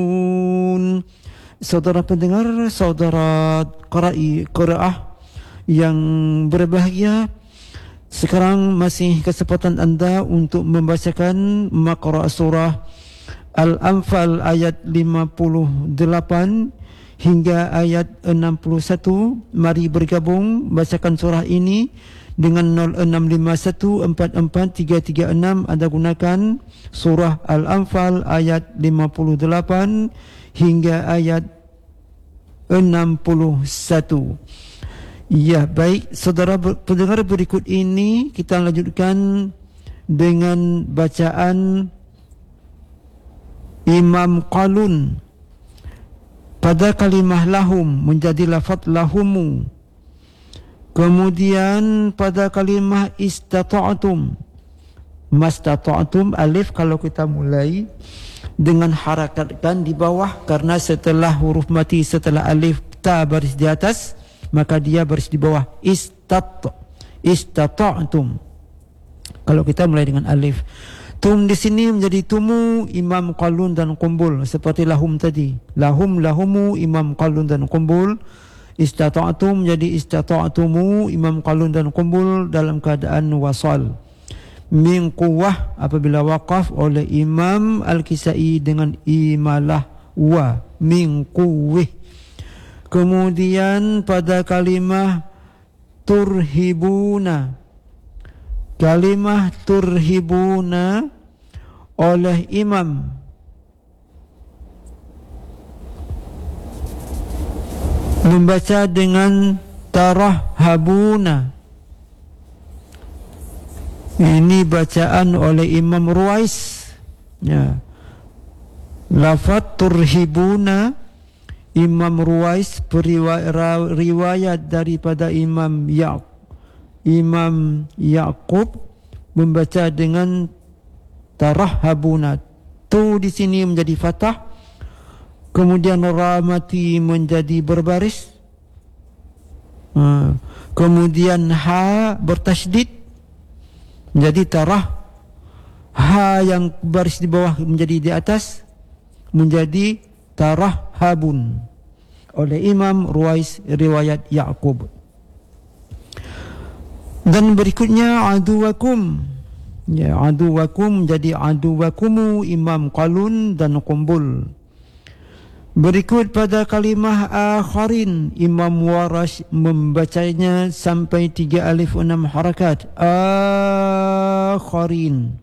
Saudara pendengar, saudara qiraah yang berbahagia, sekarang masih kesempatan anda untuk membacakan maqra' surah Al-Anfal ayat 58 hingga ayat 61. Mari bergabung bacakan surah ini dengan 0651443336. Anda gunakan surah Al-Anfal ayat 58 hingga ayat 61. Ya, baik saudara pendengar, berikut ini kita lanjutkan dengan bacaan Imam Qalun pada kalimah lahum menjadi lafaz lahumu. Kemudian pada kalimah istata'tum, mastata'tum, alif kalau kita mulai dengan harakatkan di bawah, karena setelah huruf mati setelah alif ta baris di atas, maka dia baris di bawah. Istata'tum. Kalau kita mulai dengan alif, tum di sini menjadi tumu Imam Qalun dan Qumbul, seperti lahum tadi. Lahumu Imam Qalun dan Qumbul. Istata'tum jadi istata'tumu Imam Qalun dan Qumbul dalam keadaan wasal. Min quwwah apabila waqaf oleh Imam Al-Kisai dengan imalah wa, min quwwih. Kemudian pada kalimah turhibuna, kalimah turhibuna oleh Imam membaca dengan tarahhabuna. Ini bacaan oleh Imam Ruwais. Ya. Lafaz turhibuna, Imam Ruwais riwayat daripada Imam Yaqub membaca dengan tarahhabuna. Tu di sini menjadi fathah, kemudian ra mati menjadi berbaris, kemudian ha bertasydid menjadi tarah, ha yang baris di bawah menjadi di atas menjadi tarahhabun oleh Imam Ruwais riwayat Yaqub. Dan berikutnya aduwakum, ya, aduwakum jadi aduwakumu Imam Qalun dan Qumbul. Berikut pada kalimah akharin, Imam Warash membacanya sampai 3 alif 6 harakat. Akharin.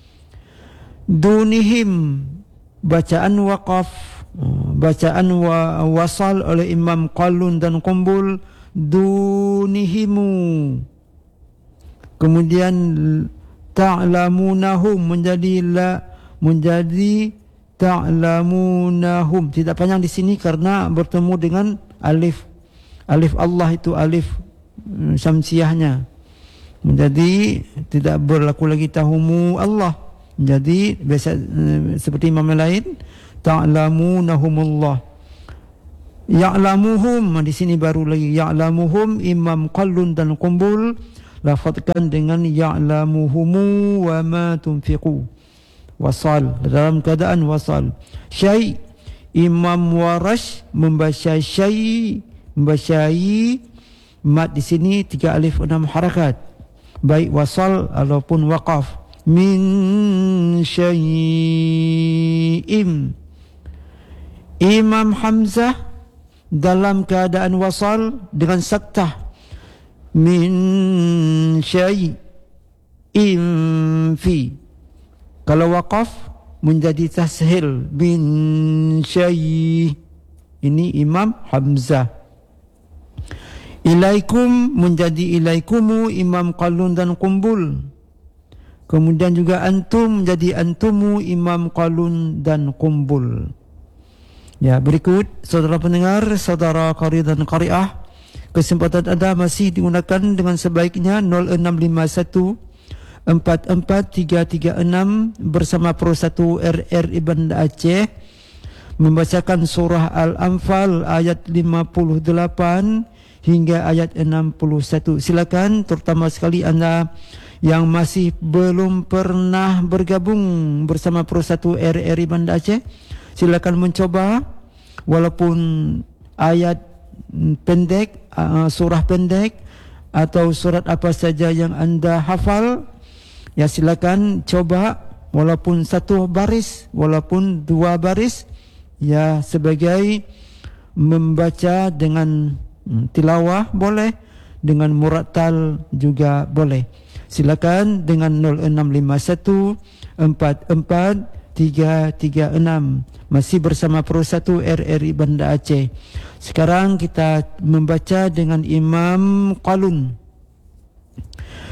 Dunihim bacaan waqaf, bacaan wasal oleh Imam Qalun dan Qumbul. Dunihimu. Kemudian ta'lamunahum menjadi ta'lamunahum. Tidak panjang di sini karena bertemu dengan alif Allah, itu alif syamsiahnya. Menjadi tidak berlaku lagi tahumu Allah. Jadi biasa seperti imam lain, ta'lamunahumullah. Ya'lamuhum di sini baru lagi ya'lamuhum Imam Qalun dan Qumbul lafazkan dengan ya'lamuhumu wa ma tunfiqu. Wasal, dalam keadaan wasal. Syai, Imam Warash membaca syai, membaca'i mat di sini 3 alif 6 harakat, baik wasal ataupun waqaf. Min syai'im. Imam Hamzah dalam keadaan wasal dengan saktah. Min syai'im fi. Kalau waqaf menjadi tashil, bin syai'. Ini Imam Hamzah. Ilaikum menjadi ilaikumu Imam Qalun dan Qumbul. Kemudian juga antum menjadi antumu Imam Qalun dan Qumbul. Ya, berikut saudara pendengar, saudara qari dan qariah, kesempatan anda masih digunakan dengan sebaiknya 0651 44336 bersama Pro 1 RRI Banda Aceh membacakan surah Al-Anfal ayat 58 hingga ayat 61. Silakan, terutama sekali anda yang masih belum pernah bergabung bersama Pro 1 RRI Banda Aceh, silakan mencoba, walaupun ayat pendek, surah pendek atau surat apa saja yang anda hafal, ya silakan coba, walaupun satu baris, walaupun dua baris, ya sebagai membaca dengan tilawah boleh, dengan murattal juga boleh. Silakan dengan 0651 44 336. Masih bersama Pro 1 RRI Banda Aceh. Sekarang kita membaca dengan Imam Qalun.